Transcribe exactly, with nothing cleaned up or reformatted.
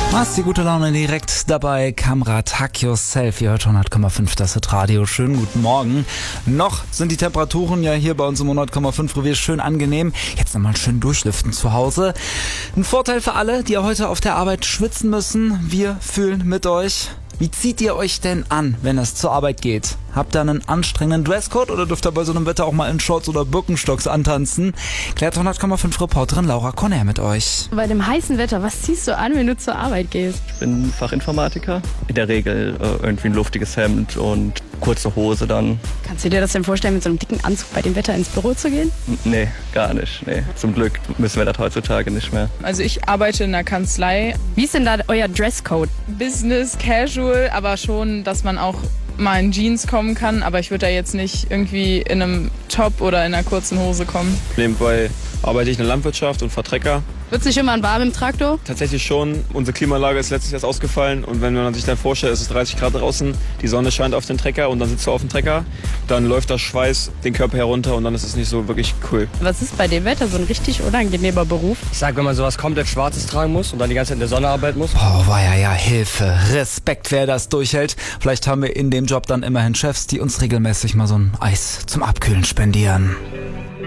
Was die gute Laune direkt dabei. Kamrat Hack Yourself. Ihr hört hundert Komma fünf, das ist Radio. Schönen guten Morgen. Noch sind die Temperaturen ja hier bei uns im hundert Komma fünf Revier schön angenehm. Jetzt nochmal schön durchlüften zu Hause. Ein Vorteil für alle, die heute auf der Arbeit schwitzen müssen. Wir fühlen mit euch. Wie zieht ihr euch denn an, wenn es zur Arbeit geht? Habt ihr einen anstrengenden Dresscode oder dürft ihr bei so einem Wetter auch mal in Shorts oder Birkenstocks antanzen? Klärt hundert Komma fünf Reporterin Laura Conner mit euch. Bei dem heißen Wetter, was ziehst du an, wenn du zur Arbeit gehst? Ich bin Fachinformatiker. In der Regel äh, irgendwie ein luftiges Hemd und kurze Hose dann. Kannst du dir das denn vorstellen, mit so einem dicken Anzug bei dem Wetter ins Büro zu gehen? N- Nee, gar nicht. Nee. Zum Glück müssen wir das heutzutage nicht mehr. Also ich arbeite in einer Kanzlei. Wie ist denn da euer Dresscode? Business, casual, aber schon, dass man auch mal in Jeans kommen kann. Aber ich würde da jetzt nicht irgendwie in einem Top oder in einer kurzen Hose kommen. Nebenbei arbeite ich in der Landwirtschaft und fahre Trecker. Wird's nicht immer warm im Traktor? Tatsächlich schon. Unsere Klimaanlage ist letztlich erst ausgefallen und wenn man sich dann vorstellt, es ist dreißig Grad draußen, die Sonne scheint auf den Trecker und dann sitzt du auf dem Trecker, dann läuft der Schweiß den Körper herunter und dann ist es nicht so wirklich cool. Was ist bei dem Wetter so ein richtig unangenehmer Beruf? Ich sag, wenn man sowas komplett Schwarzes tragen muss und dann die ganze Zeit in der Sonne arbeiten muss. Oh, war ja, ja, Hilfe. Respekt, wer das durchhält. Vielleicht haben wir in dem Job dann immerhin Chefs, die uns regelmäßig mal so ein Eis zum Abkühlen spendieren.